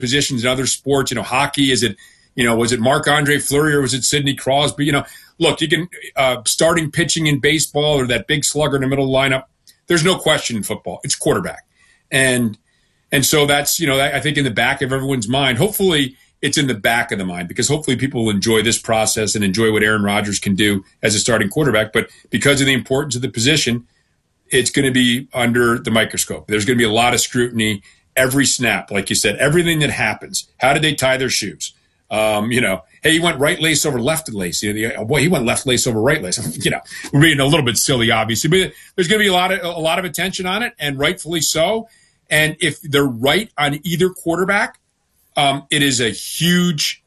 positions in other sports. Hockey, is it, was it Marc-Andre Fleury or was it Sidney Crosby? Look, you can starting pitching in baseball or that big slugger in the middle of the lineup. There's no question in football. It's quarterback. And so that's, I think in the back of everyone's mind, hopefully it's in the back of the mind, because hopefully people will enjoy this process and enjoy what Aaron Rodgers can do as a starting quarterback. But because of the importance of the position, it's going to be under the microscope. There's going to be a lot of scrutiny every snap. Like you said, everything that happens. How did they tie their shoes? Hey, he went right lace over left lace. He went left lace over right lace. We're being a little bit silly, obviously, but there's going to be a lot of attention on it, and rightfully so. And if they're right on either quarterback, it is a huge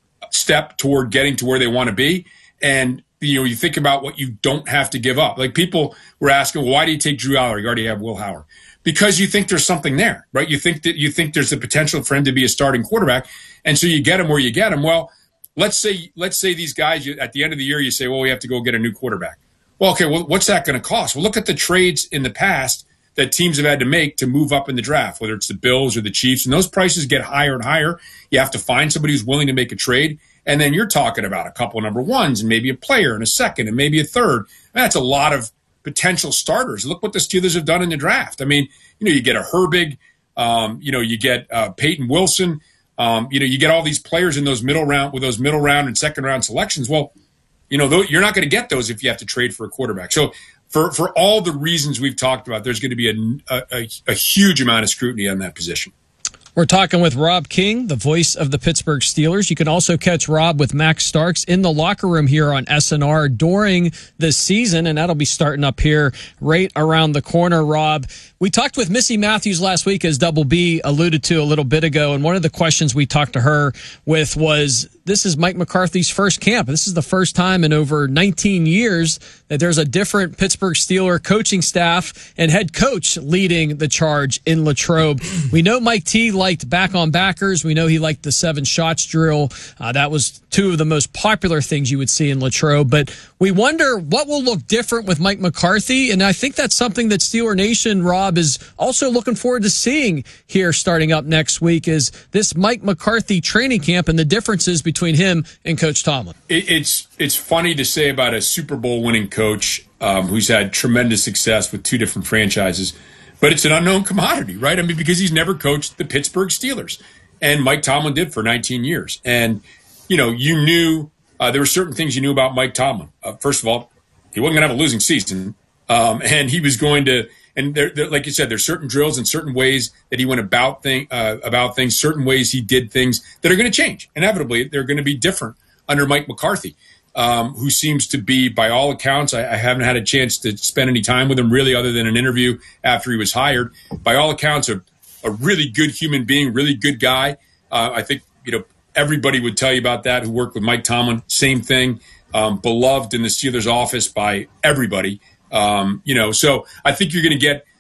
step toward getting to where they want to be. And you think about what you don't have to give up. Like, people were asking, well, why do you take Drew Aller? You already have Will Howard. Because you think there's something there, right? You think there's the potential for him to be a starting quarterback, and so you get him where you get him. Well, let's say these guys, at the end of the year, you say, well, we have to go get a new quarterback. Well, okay, well, what's that going to cost? Well, look at the trades in the past that teams have had to make to move up in the draft, whether it's the Bills or the Chiefs, and those prices get higher and higher. You have to find somebody who's willing to make a trade, and then you're talking about a couple of number ones and maybe a player and a second and maybe a third. That's a lot of potential starters. Look what the Steelers have done in the draft. I mean, you get a Herbig, you get Peyton Wilson, you get all these players in those middle round and second round selections. Well, you're not going to get those if you have to trade for a quarterback. So for all the reasons we've talked about, there's going to be a huge amount of scrutiny on that position. We're talking with Rob King, the voice of the Pittsburgh Steelers. You can also catch Rob with Max Starks in the locker room here on SNR during the season, and that'll be starting up here right around the corner, Rob. We talked with Missy Matthews last week, as Double B alluded to a little bit ago, and one of the questions we talked to her with was, this is Mike McCarthy's first camp. This is the first time in over 19 years that there's a different Pittsburgh Steeler coaching staff and head coach leading the charge in Latrobe. We know Mike T liked back-on-backers. We know he liked the 7 shots drill. That was 2 of the most popular things you would see in Latrobe. But we wonder what will look different with Mike McCarthy, and I think that's something that Steeler Nation, Rob, is also looking forward to seeing here starting up next week, is this Mike McCarthy training camp and the differences between him and Coach Tomlin. It's funny to say about a Super Bowl winning coach who's had tremendous success with 2 different franchises, but it's an unknown commodity, right? I mean, because he's never coached the Pittsburgh Steelers, and Mike Tomlin did for 19 years. And, you knew there were certain things you knew about Mike Tomlin. First of all, he wasn't going to have a losing season, and he was going to – and there, like you said, there's certain drills and certain ways that he went about things, certain ways he did things that are going to change. Inevitably, they're going to be different under Mike McCarthy, who seems to be, by all accounts, I haven't had a chance to spend any time with him really other than an interview after he was hired. By all accounts, a really good human being, really good guy. I think, everybody would tell you about that who worked with Mike Tomlin. Same thing, beloved in the Steelers office by everybody. So I think you're going to get,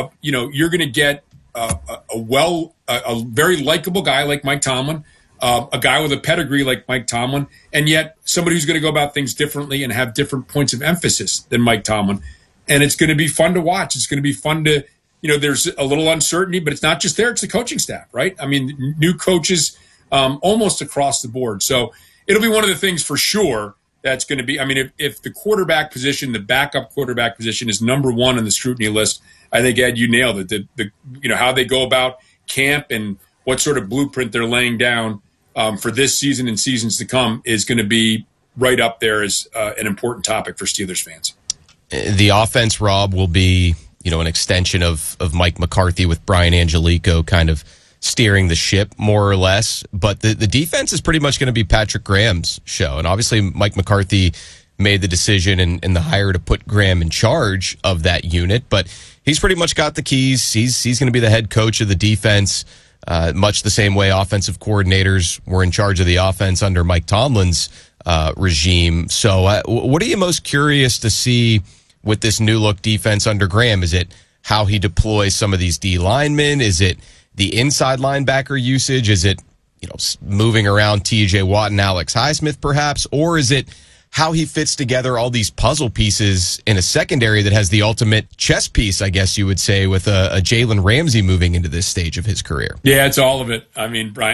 a very likable guy like Mike Tomlin, a guy with a pedigree like Mike Tomlin, and yet somebody who's going to go about things differently and have different points of emphasis than Mike Tomlin. And it's going to be fun to watch. It's going to be fun to, there's a little uncertainty, but it's not just there. It's the coaching staff, right? I mean, new coaches almost across the board. So it'll be one of the things for sure that's going to be, if the quarterback position, the backup quarterback position is number 1 on the scrutiny list, I think, Ed, you nailed it. How they go about camp and what sort of blueprint they're laying down for this season and seasons to come is going to be right up there as an important topic for Steelers fans. The offense, Rob, will be, an extension of Mike McCarthy with Brian Angelico kind of steering the ship more or less, but the defense is pretty much going to be Patrick Graham's show. And obviously Mike McCarthy made the decision and the hire to put Graham in charge of that unit, but he's pretty much got the keys. He's going to be the head coach of the defense, much the same way offensive coordinators were in charge of the offense under Mike Tomlin's regime. So what are you most curious to see with this new look defense under Graham? Is it how he deploys some of these D linemen? Is it the inside linebacker usage? Is it, moving around TJ Watt and Alex Highsmith perhaps? Or is it how he fits together all these puzzle pieces in a secondary that has the ultimate chess piece, I guess you would say, with a Jalen Ramsey moving into this stage of his career. Yeah, it's all of it. I mean, Brian.